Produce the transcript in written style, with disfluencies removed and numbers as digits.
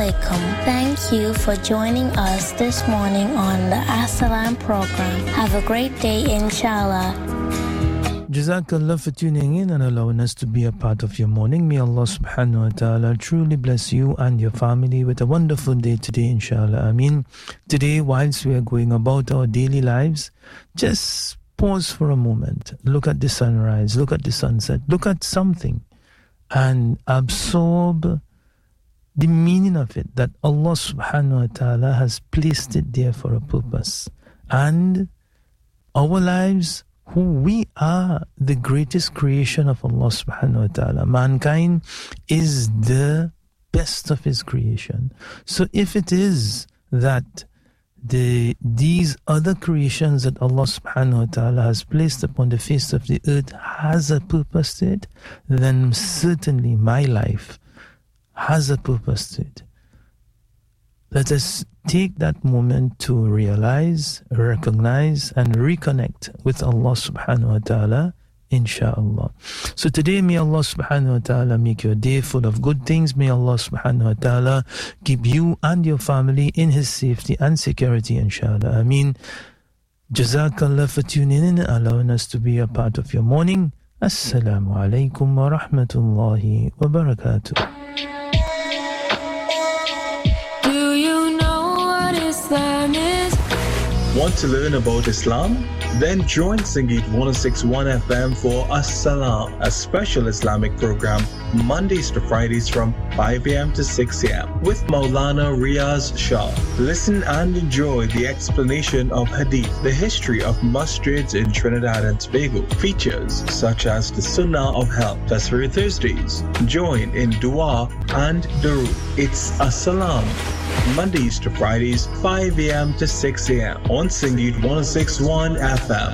alaikum. Thank you for joining us this morning on the As-Salam program. Have a great day, inshallah. Jazakallah for tuning in and allowing us to be a part of your morning. May Allah subhanahu wa ta'ala truly bless you and your family with a wonderful day today, inshallah. Ameen. Today, whilst we are going about our daily lives, just pause for a moment. Look at the sunrise, look at the sunset, look at something and absorb the meaning of it, that Allah subhanahu wa ta'ala has placed it there for a purpose. And our lives, who we are the greatest creation of Allah subhanahu wa ta'ala. Mankind is the best of his creation. So if it is that these other creations that Allah subhanahu wa ta'ala has placed upon the face of the earth has a purpose to it, then certainly my life has a purpose to it. Let us take that moment to realize, recognize, and reconnect with Allah subhanahu wa ta'ala, insha'Allah. So today, may Allah subhanahu wa ta'ala make your day full of good things. May Allah subhanahu wa ta'ala keep you and your family in His safety and security, inshallah. Ameen. Jazakallah for tuning in and allowing us to be a part of your morning. Assalamu alaikum wa rahmatullahi wa barakatuh. Want to learn about Islam? Then join Sangeet 106.1 FM for As-Salam, a special Islamic program, Mondays to Fridays from 5 a.m. to 6 a.m. with Maulana Riaz Shah. Listen and enjoy the explanation of Hadith, the history of masjids in Trinidad and Tobago, features such as the Sunnah of Health, Tasweer Thursdays. Join in Dua and Durood. It's As-Salam, Mondays to Fridays, 5 a.m. to 6 a.m. on Sangeet 106.1 FM.